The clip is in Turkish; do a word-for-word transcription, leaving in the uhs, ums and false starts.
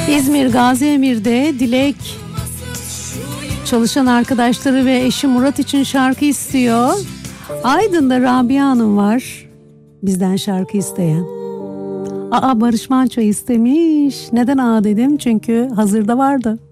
İzmir Gaziemir'de Dilek çalışan arkadaşları ve eşi Murat için şarkı istiyor. Aydın'da Rabia Hanım var bizden şarkı isteyen. Aa, Barış Manço istemiş. Neden aa dedim? Çünkü hazırda vardı.